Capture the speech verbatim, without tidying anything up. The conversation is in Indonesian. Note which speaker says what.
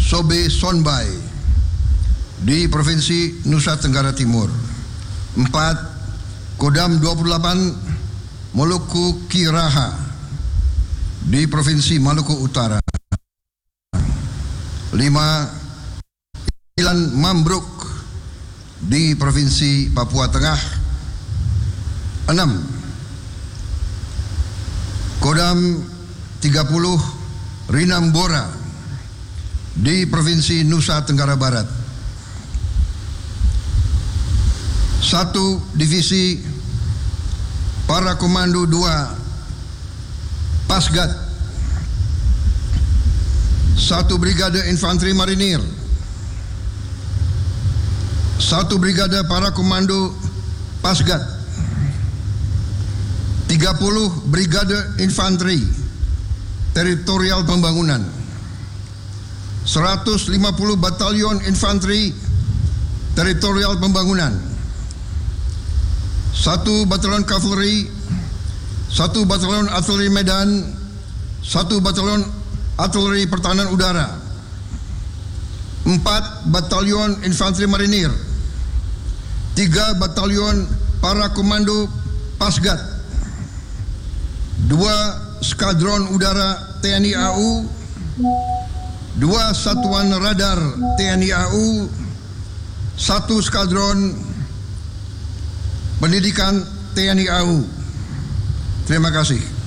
Speaker 1: Sobe Sonbai di Provinsi Nusa Tenggara Timur. Empat, Kodam dua puluh delapan Maluku Kiraha di Provinsi Maluku Utara. Lima, Ilan Mambruk di Provinsi Papua Tengah. Enam, Kodam tiga puluh Rinambora di Provinsi Nusa Tenggara Barat. Satu, Divisi Para Komando dua Pasgat. Satu, Brigade Infanteri Marinir. Satu, Brigade Para Komando Pasgat. Tiga puluh, Brigade Infanteri Teritorial Pembangunan. Seratus lima puluh Batalion Infanteri Teritorial Pembangunan. Satu Batalion Kavaleri. Satu Batalion Artileri Medan. Satu Batalion Artileri Pertahanan Udara. Empat Batalion Infanteri Marinir. Tiga Batalion Para Komando Pasgat. Dua Skadron Udara T N I A U. Dua Satuan Radar T N I A U. Satu Skadron Pendidikan T N I A U. Terima kasih.